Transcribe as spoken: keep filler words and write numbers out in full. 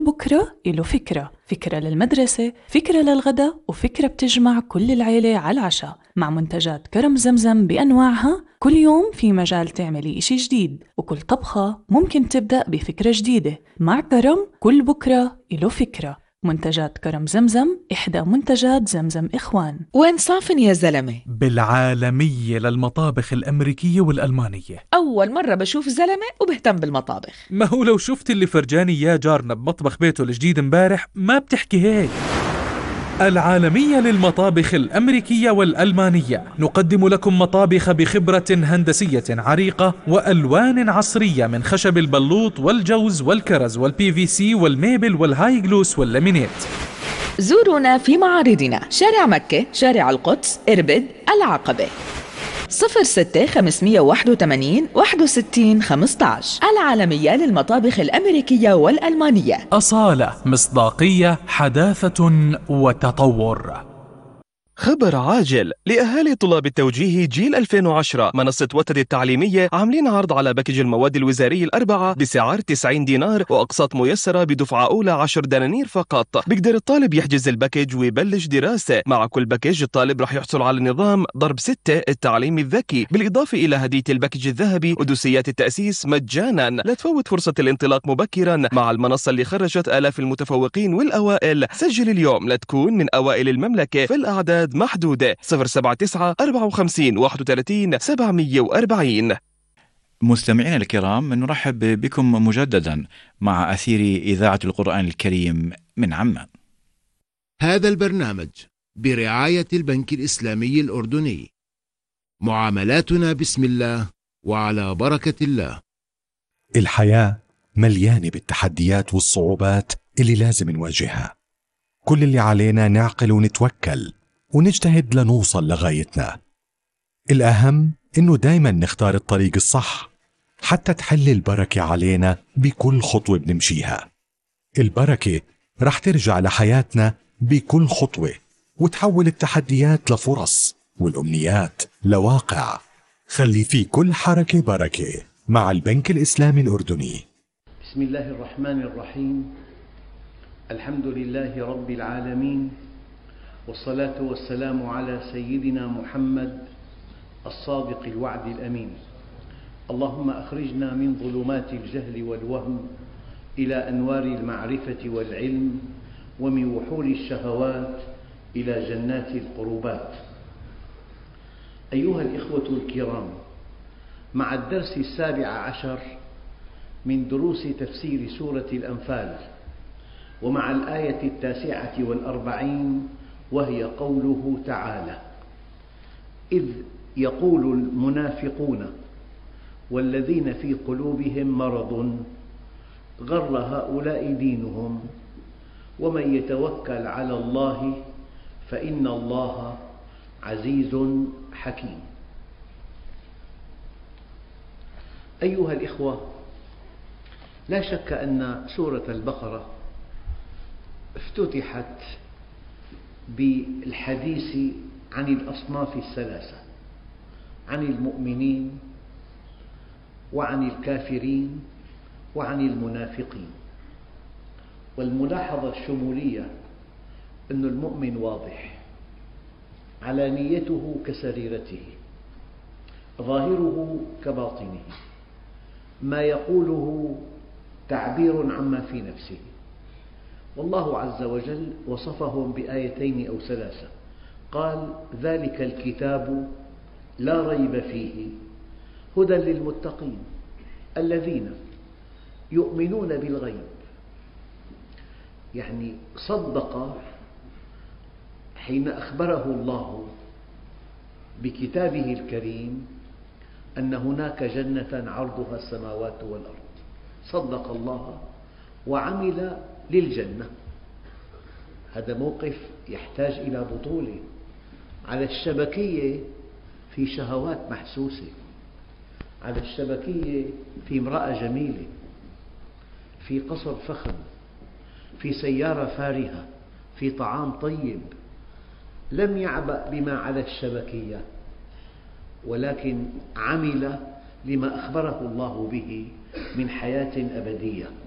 بكرة إله فكرة، فكرة للمدرسة، فكرة للغدا، وفكرة بتجمع كل العيلة على العشاء. مع منتجات كرم زمزم بأنواعها كل يوم في مجال تعملي إشي جديد، وكل طبخة ممكن تبدأ بفكرة جديدة. مع كرم كل بكرة إله فكرة. منتجات كرم زمزم إحدى منتجات زمزم إخوان. وين صافن يا زلمة؟ بالعالمية للمطابخ الأمريكية والألمانية. أول مرة بشوف زلمة وبهتم بالمطابخ. ما هو لو شفت اللي فرجاني يا جارنا بمطبخ بيته الجديد امبارح ما بتحكي هيك. العالمية للمطابخ الأمريكية والألمانية، نقدم لكم مطابخ بخبرة هندسية عريقة وألوان عصرية من خشب البلوط والجوز والكرز والبي في سي والميبل والهاي جلوس واللامينيت. زورونا في معارضنا شارع مكة، شارع القدس، إربد، العقبة. صفر ستة خمسمية واحد وثمانين واحد وستين خمسة عشر. العالمية للمطابخ الأمريكية والألمانية. أصالة، مصداقية، حداثة وتطور. خبر عاجل لأهالي طلاب التوجيه جيل ألفين وعشرة. منصة وتد التعليمية عاملين عرض على باكج المواد الوزاري الأربعة بسعر تسعين دينار وأقساط ميسرة بدفعة أولى عشر دنانير فقط. بيقدر الطالب يحجز الباكج ويبلش دراسة. مع كل باكج الطالب رح يحصل على نظام ضرب ستة التعليم الذكي، بالإضافة إلى هدية الباكج الذهبي ودوسيات التأسيس مجانا. لا تفوت فرصة الانطلاق مبكرا مع المنصة اللي خرجت آلاف المتفوقين والأوائل. سجل اليوم لتكون من أوائل المملكة، في الأعداد محدودة. صفر سبعة تسعة أربعة وخمسين واحد وثلاثين سبعمية وأربعين. مستمعينا الكرام، نرحب بكم مجددا مع أثير إذاعة القرآن الكريم من عمان. هذا البرنامج برعاية البنك الإسلامي الأردني. معاملاتنا بسم الله وعلى بركة الله. الحياة مليانة بالتحديات والصعوبات اللي لازم نواجهها. كل اللي علينا نعقل ونتوكل ونجتهد لنوصل لغايتنا. الأهم إنه دايما نختار الطريق الصح حتى تحل البركة علينا بكل خطوة بنمشيها. البركة رح ترجع لحياتنا بكل خطوة وتحول التحديات لفرص والأمنيات لواقع. خلي في كل حركة بركة مع البنك الإسلامي الأردني. بسم الله الرحمن الرحيم. الحمد لله رب العالمين، والصلاة والسلام على سيدنا محمد الصادق الوعد الأمين. اللهم أخرجنا من ظلمات الجهل والوهم إلى أنوار المعرفة والعلم، ومن وحول الشهوات إلى جنات القربات. أيها الإخوة الكرام، مع الدرس السابع عشر من دروس تفسير سورة الأنفال، ومع الآية التاسعة والأربعين وهي قوله تعالى: إذ يقول المنافقون والذين في قلوبهم مرض غر هؤلاء دينهم ومن يتوكل على الله فإن الله عزيز حكيم. أيها الإخوة، لا شك أن سورة البقرة افتتحت بالحديث عن الأصناف الثلاثة، عن المؤمنين وعن الكافرين وعن المنافقين. والملاحظة الشمولية أن المؤمن واضح، علانيته كسريرته، ظاهره كباطنه، ما يقوله تعبير عما في نفسه. والله عز وجل وصفهم بآيتين أو ثلاثة، قال: ذلك الكتاب لا ريب فيه هدى للمتقين الذين يؤمنون بالغيب. يعني صدق حين أخبره الله بكتابه الكريم أن هناك جنة عرضها السماوات والأرض، صدق الله وعمل للجنة. هذا موقف يحتاج إلى بطولة. على الشبكية في شهوات محسوسة، على الشبكية في امرأة جميلة، في قصر فخم، في سيارة فارهة، في طعام طيب. لم يعبأ بما على الشبكية، ولكن عمل لما أخبره الله به من حياة أبدية.